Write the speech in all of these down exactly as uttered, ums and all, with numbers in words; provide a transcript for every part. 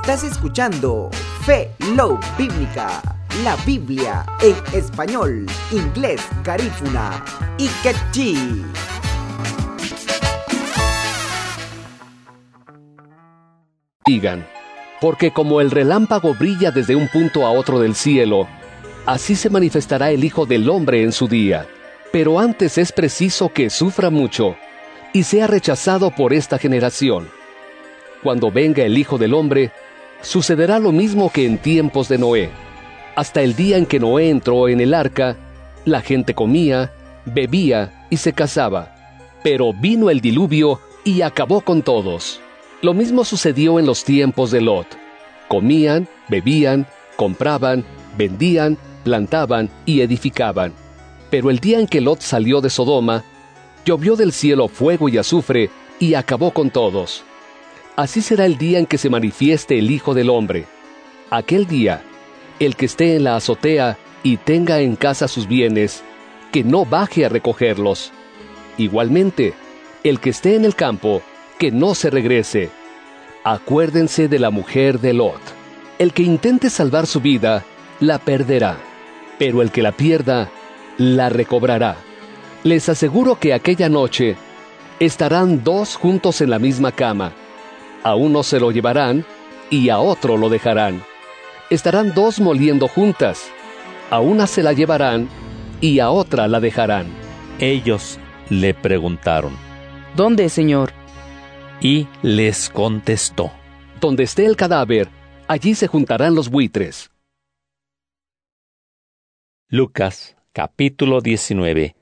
Estás escuchando Fe Love Bíblica, la Biblia en español, inglés, garífuna y quechí. Digan, porque como el relámpago brilla desde un punto a otro del cielo, así se manifestará el Hijo del Hombre en su día. Pero antes es preciso que sufra mucho y sea rechazado por esta generación. Cuando venga el Hijo del Hombre, sucederá lo mismo que en tiempos de Noé. Hasta el día en que Noé entró en el arca, la gente comía, bebía y se casaba. Pero vino el diluvio y acabó con todos. Lo mismo sucedió en los tiempos de Lot. Comían, bebían, compraban, vendían, plantaban y edificaban. Pero el día en que Lot salió de Sodoma, llovió del cielo fuego y azufre y acabó con todos. Así será el día en que se manifieste el Hijo del Hombre. Aquel día, el que esté en la azotea y tenga en casa sus bienes, que no baje a recogerlos. Igualmente, el que esté en el campo, que no se regrese. Acuérdense de la mujer de Lot. El que intente salvar su vida, la perderá, pero el que la pierda, la recobrará. Les aseguro que aquella noche estarán dos juntos en la misma cama. A uno se lo llevarán y a otro lo dejarán. Estarán dos moliendo juntas. A una se la llevarán y a otra la dejarán. Ellos le preguntaron: ¿Dónde, Señor? Y les contestó: Donde esté el cadáver, allí se juntarán los buitres. Lucas, capítulo diecinueve.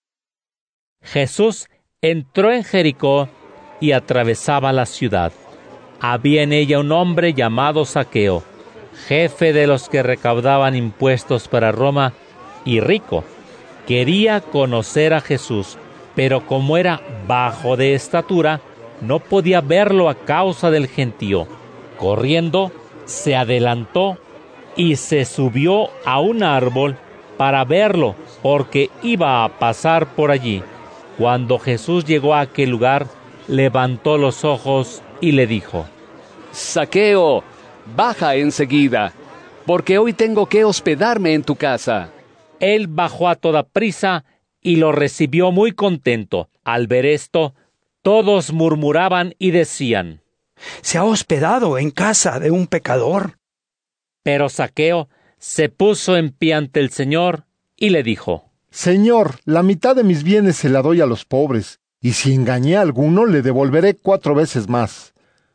Jesús entró en Jericó y atravesaba la ciudad. Había en ella un hombre llamado Zaqueo, jefe de los que recaudaban impuestos para Roma y rico. Quería conocer a Jesús, pero como era bajo de estatura, no podía verlo a causa del gentío. Corriendo, se adelantó y se subió a un árbol para verlo, porque iba a pasar por allí. Cuando Jesús llegó a aquel lugar, levantó los ojos y le dijo: Zaqueo, baja enseguida, porque hoy tengo que hospedarme en tu casa. Él bajó a toda prisa y lo recibió muy contento. Al ver esto, todos murmuraban y decían: Se ha hospedado en casa de un pecador. Pero Zaqueo se puso en pie ante el Señor y le dijo: Señor, la mitad de mis bienes se la doy a los pobres, y si engañé a alguno, le devolveré cuatro veces más.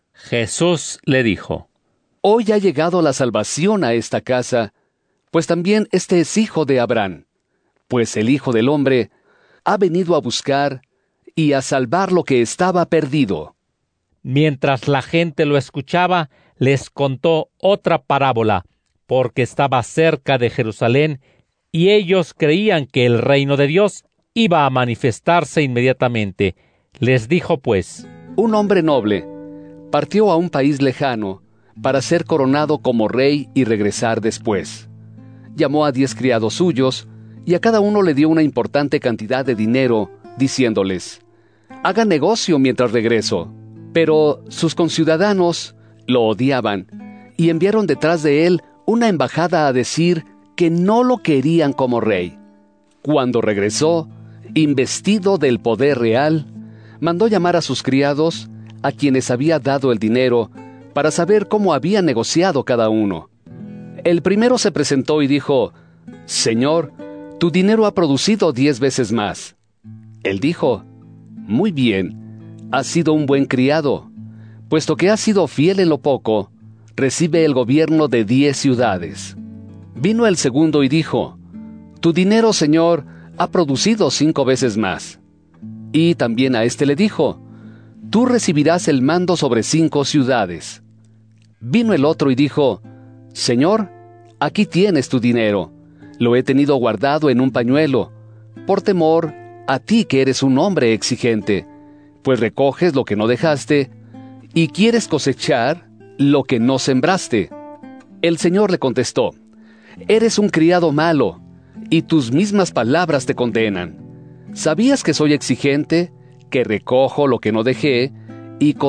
Jesús le dijo: Hoy ha llegado la salvación a esta casa, pues también este es hijo de Abraham. Pues el Hijo del Hombre ha venido a buscar y a salvar lo que estaba perdido. Mientras la gente lo escuchaba, les contó otra parábola, porque estaba cerca de Jerusalén, y ellos creían que el reino de Dios iba a manifestarse inmediatamente. Les dijo pues: Un hombre noble partió a un país lejano para ser coronado como rey y regresar después. Llamó a diez criados suyos, y a cada uno le dio una importante cantidad de dinero, diciéndoles: hagan negocio mientras regreso. Pero sus conciudadanos lo odiaban, y enviaron detrás de él una embajada a decir que no lo querían como rey. Cuando regresó, investido del poder real, mandó llamar a sus criados, a quienes había dado el dinero, para saber cómo había negociado cada uno. El primero se presentó y dijo: Señor, tu dinero ha producido diez veces más. Él dijo: Muy bien, has sido un buen criado. Puesto que has sido fiel en lo poco, recibe el gobierno de diez ciudades. Vino el segundo y dijo: Tu dinero, Señor, ha producido cinco veces más. Y también a éste le dijo: Tú recibirás el mando sobre cinco ciudades. Vino el otro y dijo: Señor, aquí tienes tu dinero. Lo he tenido guardado en un pañuelo, por temor a ti que eres un hombre exigente, pues recoges lo que no dejaste y quieres cosechar lo que no sembraste. El Señor le contestó: Eres un criado malo, y tus mismas palabras te condenan. ¿Sabías que soy exigente, que recojo lo que no dejé y